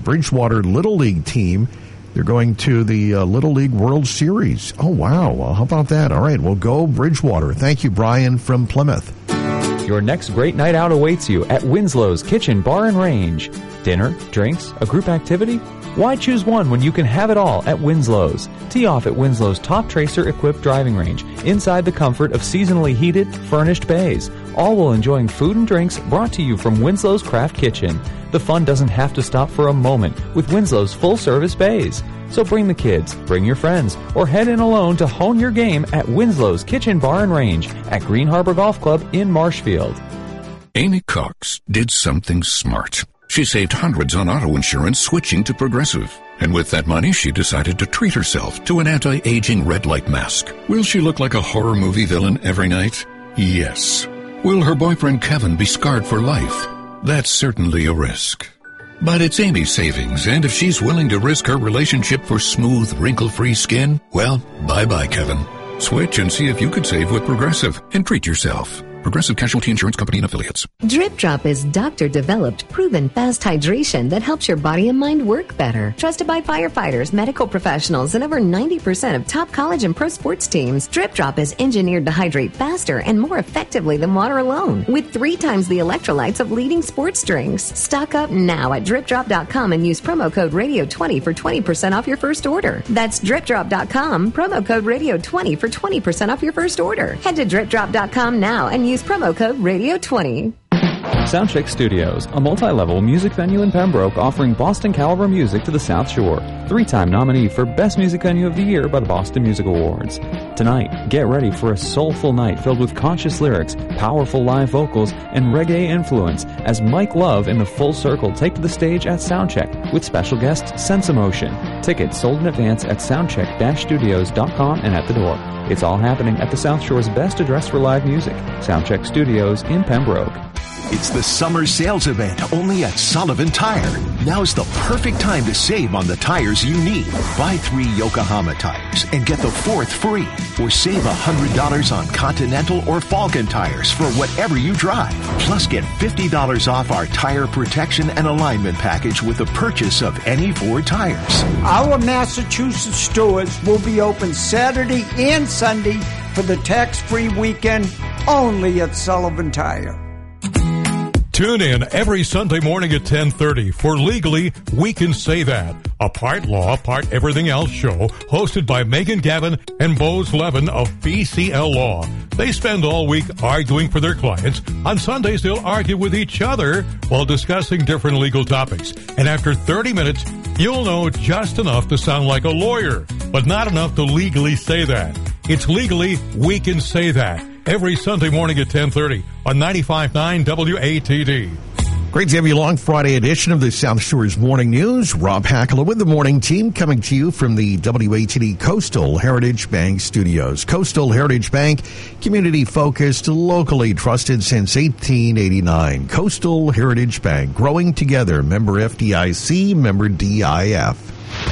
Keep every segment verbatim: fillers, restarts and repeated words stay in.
Bridgewater Little League team. They're going to the uh, Little League World Series. Oh, wow. Well, how about that? All right, well, go Bridgewater. Thank you, Brian from Plymouth. Your next great night out awaits you at Winslow's Kitchen Bar and Range. Dinner, drinks, a group activity? Why choose one when you can have it all at Winslow's? Tee off at Winslow's Top Tracer-equipped driving range, inside the comfort of seasonally heated, furnished bays, all while enjoying food and drinks brought to you from Winslow's Craft Kitchen. The fun doesn't have to stop for a moment with Winslow's full-service bays. So bring the kids, bring your friends, or head in alone to hone your game at Winslow's Kitchen Bar and Range at Green Harbor Golf Club in Marshfield. Amy Cox did something smart. She saved hundreds on auto insurance switching to Progressive. And with that money, she decided to treat herself to an anti-aging red light mask. Will she look like a horror movie villain every night? Yes. Will her boyfriend Kevin be scarred for life? That's certainly a risk. But it's Amy's savings, and if she's willing to risk her relationship for smooth, wrinkle-free skin, well, bye-bye, Kevin. Switch and see if you could save with Progressive and treat yourself. Progressive Casualty Insurance Company and Affiliates. Drip Drop is doctor-developed, proven fast hydration that helps your body and mind work better. Trusted by firefighters, medical professionals, and over ninety percent of top college and pro sports teams, Drip Drop is engineered to hydrate faster and more effectively than water alone, with three times the electrolytes of leading sports drinks. Stock up now at drip drop dot com and use promo code radio twenty for twenty percent off your first order. That's drip drop dot com, promo code radio twenty for twenty percent off your first order. Head to drip drop dot com now and use Use promo code radio twenty. Soundcheck Studios, a multi-level music venue in Pembroke offering Boston caliber music to the South Shore. Three-time nominee for Best Music Venue of the Year by the Boston Music Awards. Tonight, get ready for a soulful night filled with conscious lyrics, powerful live vocals, and reggae influence as Mike Love and the Full Circle take to the stage at Soundcheck with special guest Sense Emotion. Tickets sold in advance at soundcheck dash studios dot com and at the door. It's all happening at the South Shore's best address for live music, Soundcheck Studios in Pembroke. It's the summer sales event only at Sullivan Tire. Now's the perfect time to save on the tires you need. Buy three Yokohama tires and get the fourth free. Or save one hundred dollars on Continental or Falcon tires for whatever you drive. Plus get fifty dollars off our tire protection and alignment package with the purchase of any four tires. Our Massachusetts stores will be open Saturday and Sunday for the tax-free weekend only at Sullivan Tire. Tune in every Sunday morning at ten thirty for Legally We Can Say That, a part law, part everything else show hosted by Megan Gavin and Bose Levin of B C L Law. They spend all week arguing for their clients. On Sundays, they'll argue with each other while discussing different legal topics. And after thirty minutes, you'll know just enough to sound like a lawyer, but not enough to legally say that. It's Legally We Can Say That. Every Sunday morning at ten thirty on ninety-five point nine W A T D. Great to have you along. Friday edition of the South Shore's Morning News. Rob Hackler with the morning team coming to you from the W A T D Coastal Heritage Bank Studios. Coastal Heritage Bank, community-focused, locally trusted since eighteen eighty-nine. Coastal Heritage Bank, growing together. Member F D I C, member D I F.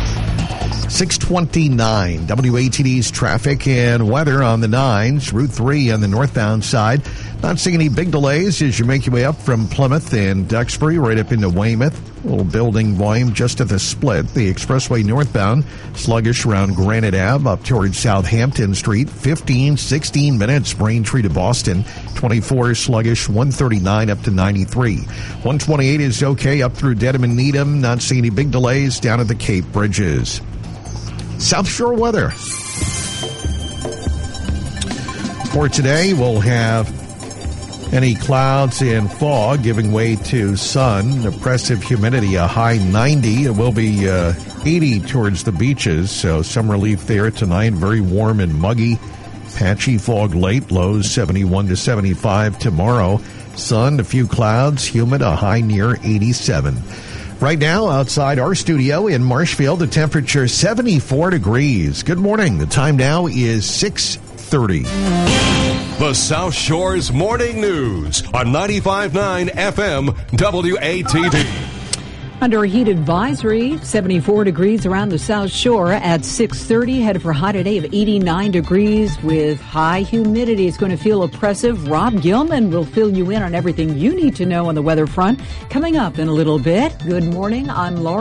six twenty-nine, W A T D's traffic and weather on the nines. Route three on the northbound side. Not seeing any big delays as you make your way up from Plymouth and Duxbury right up into Weymouth. A little building volume just at the split. The expressway northbound, sluggish around Granite Ave up towards Southampton Street. fifteen, sixteen minutes, Braintree to Boston. twenty-four, sluggish, one thirty-nine up to ninety-three. one twenty-eight is okay up through Dedham and Needham. Not seeing any big delays down at the Cape Bridges. South Shore weather. For today, we'll have any clouds and fog giving way to sun. Oppressive humidity, a high ninety. It will be uh, eighty towards the beaches, so some relief there tonight. Very warm and muggy. Patchy fog late, lows seventy-one to seventy-five tomorrow. Sun, a few clouds, humid, a high near eighty-seven. Right now, outside our studio in Marshfield, the temperature seventy-four degrees. Good morning. The time now is six thirty. The South Shore's Morning News on ninety-five point nine F M W A T D. Under a heat advisory, seventy-four degrees around the South Shore at six thirty. Headed for a high today of eighty-nine degrees with high humidity. It's going to feel oppressive. Rob Gilman will fill you in on everything you need to know on the weather front coming up in a little bit. Good morning. I'm Laura.